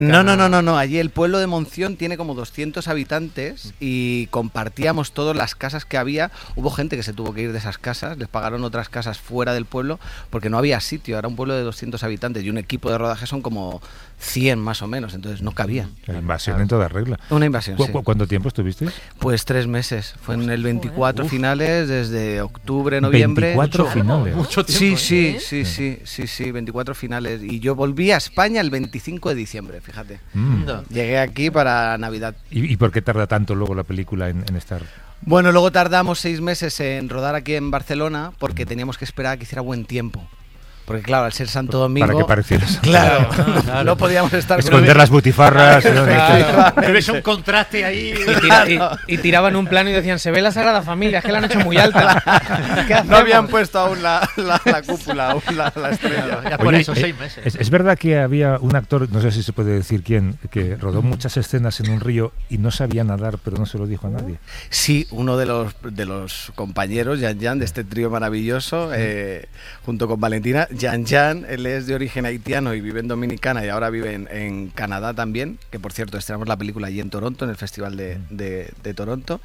No. Allí el pueblo de Monción tiene como 200 habitantes y compartíamos todas las casas que había. Hubo gente que se tuvo que ir de esas casas, les pagaron otras casas fuera del pueblo porque no había sitio. Era un pueblo de 200 habitantes y un equipo de rodaje son como 100 más o menos, entonces no cabían. La invasión en toda regla. Una invasión, sí. ¿Cuánto tiempo estuviste? Pues 3 meses. Fue en el 24 finales, desde octubre, noviembre. 24 finales. Mucho tiempo. Sí, 24 finales. Y yo volví a España el 25 de diciembre, fíjate. Llegué aquí para Navidad. ¿Y por qué tarda tanto luego la película en estar...? Bueno, luego tardamos 6 meses en rodar aquí en Barcelona porque teníamos que esperar a que hiciera buen tiempo. Porque claro, al ser Santo Domingo... Para que parecieras. Claro, no podíamos estar... Esconder las butifarras. Pero es un contraste ahí. Y tiraban un plano y decían, se ve la Sagrada Familia, es que la han hecho muy alta. No habían puesto aún la cúpula, aún la estrella. Ya por eso, 6 meses. Es verdad que había un actor, no sé si se puede decir quién, que rodó muchas escenas en un río y no sabía nadar, pero no se lo dijo a nadie. Sí, uno de los compañeros, Jan, de este trío maravilloso, junto con Valentina. Jan, él es de origen haitiano y vive en Dominicana y ahora vive en Canadá también, que por cierto estrenamos la película allí en Toronto, en el Festival de Toronto.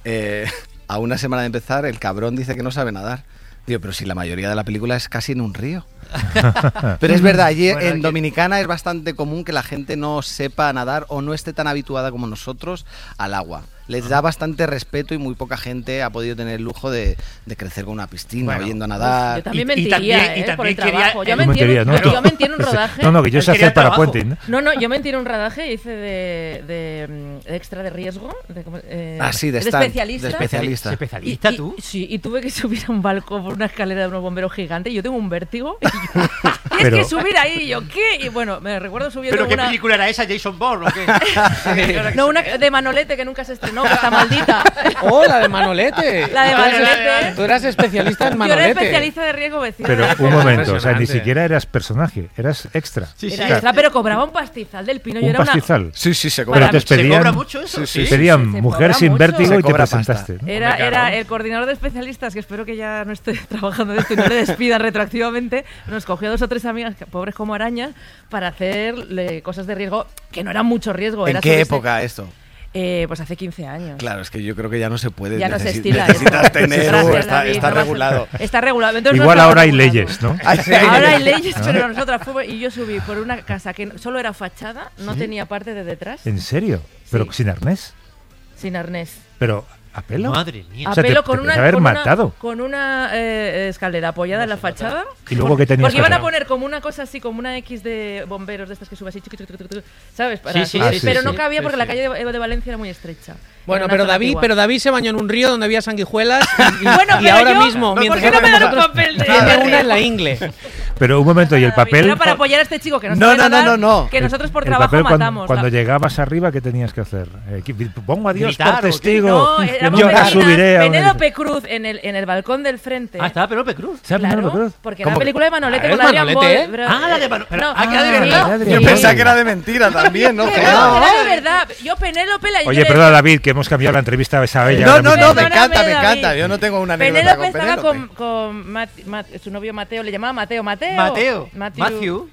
A una semana de empezar, el cabrón dice que no sabe nadar. Digo, pero si la mayoría de la película es casi en un río. Pero es verdad, allí en Dominicana es bastante común que la gente no sepa nadar o no esté tan habituada como nosotros al agua. Les da bastante respeto y muy poca gente ha podido tener el lujo de crecer con una piscina, yendo a nadar. Yo también mentiría, por el trabajo. Yo mentiría, ¿no? Yo mentí en un rodaje. No, que yo sé hacer para puente, ¿no? No, yo mentí en un rodaje, hice de extra de riesgo. De especialista. De especialista. ¿Especialista tú? Sí, y tuve que subir a un balcón por una escalera de unos bomberos gigante y yo tengo un vértigo. Y Pero... es que subir ahí, yo, ¿qué? Y bueno, me recuerdo subiendo ¿Pero qué película era esa? ¿Jason Bourne o qué? No, una de Manolete que nunca se estrenó, que está maldita. ¡Oh, la de Manolete! La de Manolete. Tú eras especialista en Yo Manolete. era especialista de riesgo vecino. Pero un momento, o sea, ni siquiera eras personaje, eras extra. Era extra, pero cobraba un pastizal del pino. ¿Un pastizal? Sí, se cobra. Pero te pedían, ¿Se cobra mucho eso? Sí. Pedían mujer sin vértigo y te presentaste, ¿no? Era el coordinador de especialistas, que espero que ya no esté trabajando de esto y no le despidan retroactivamente. Nos cogió 2 o 3 amigas, pobres como arañas, para hacer cosas de riesgo, que no eran mucho riesgo. ¿En qué época esto? Pues hace 15 años. Claro, es que yo creo que ya no se puede. Ya no se estila. Necesitas tener... Gracias, está regulado. Está regulado. Entonces, igual ahora hay leyes, ¿no? Ahora hay leyes, pero nosotras fuimos y yo subí por una casa que solo era fachada, no tenía parte de detrás. ¿En serio? ¿Pero sin arnés? Sin arnés. ¿Pero a pelo? Madre mía. A O sea, pelo con una escalera apoyada en la fachada. ¿Y luego qué tenías Porque que iban a hacer? poner como una cosa así, como una X de bomberos de estas que sube así, ¿sabes? Sí, pero no sí, cabía sí, porque sí. la calle de Valencia era muy estrecha. Bueno, Era una pero zona David se bañó en un río donde había sanguijuelas y, Bueno, y pero ahora yo- mismo, ¿por mientras qué no habla me con dan un nosotros, papel de- tiene una en la ingle. Pero un momento, ¿y el papel? Era para apoyar a este chico que no No, sabe nadar, no. que nosotros por El trabajo papel matamos. cuando llegabas arriba, ¿qué tenías que hacer? Pongo a Dios Gritar, ¿o por qué? testigo. No, éramos Yo vecinas, subiré a un Penélope Cruz en el balcón del frente. Ah, estaba Penélope Cruz. ¿Sabes Claro, Penélope Cruz? porque ¿Cómo la que- película de Manolete Ah, con es Adrián Manolete, Boy, ¿eh? La de Manolete. No, que era de sí. verdad. Adrián Yo Boy. pensaba que era de mentira también, ¿no? No, Claro. era de verdad. Yo Penélope la Oye, perdona, David, que hemos cambiado la entrevista a esa bella. No, me Perdóname, encanta. David. Yo no tengo una anécdota Penélope con estaba Penélope. con su novio Mateo, le llamaba Mateo. Matthew McConaughey.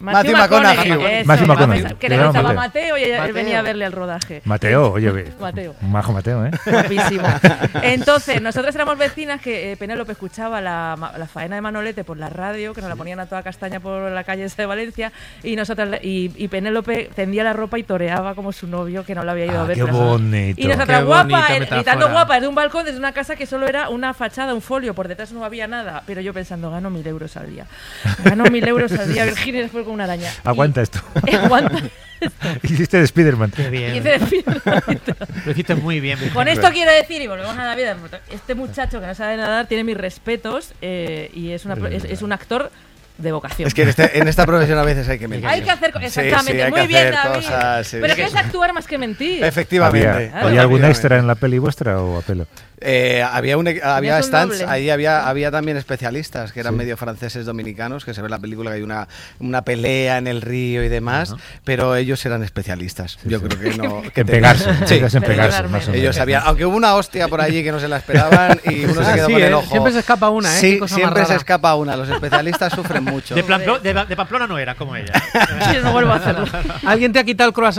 Eso, Matthew McConaughey. que le Le llama gustaba Mateo. Mateo y él Mateo. venía a verle al rodaje. Mateo, oye, Mateo. majo Mateo, ¿eh? Guapísimo. Entonces, nosotros éramos vecinas que Penélope escuchaba la faena de Manolete por la radio, que nos la ponían a toda castaña por la calle esa de Valencia, y nosotras y Penélope tendía la ropa y toreaba como su novio, que no la había ido a ver. Qué pero- bonito. Y nosotras Qué guapa, bonita gritando metáfora. guapa desde un balcón, desde una casa que solo era una fachada, un folio, por detrás no había nada, pero yo pensando, gano 1.000 euros al día. Gano 1.000 euros al día, Virginia después con una araña. Aguanta esto. Aguanta. Hiciste de Spiderman. Qué bien. Y hice de- Lo hiciste muy bien. Virginia. Con esto quiero decir, y volvemos a la vida, este muchacho que no sabe nadar tiene mis respetos y es un actor de vocación. Es que en esta profesión a veces hay que mentir. Hay que hacer Sí, exactamente, hay muy que bien, hacer David. cosas, sí, Pero sí, que es sí. actuar más que mentir. Efectivamente. ¿Había algún extra en la peli vuestra o a pelo? Había Tenías un stands, doble. ahí había también especialistas que eran medio franceses dominicanos, que se ve en la película que hay una pelea en el río y demás, pero ellos eran especialistas. Yo creo que no. En pegarse. Sí. Empiezas en pegarse, Regularmente. más o menos. Ellos sabían, aunque hubo una hostia por allí que no se la esperaban y uno se quedó Sí, con el ojo. siempre se escapa una, ¿eh? Qué Sí, cosa más siempre se rara. escapa una. Los especialistas sufren mucho. De Pamplona no era como ella. Yo no vuelvo a hacerlo. ¿Alguien te ha quitado el croissant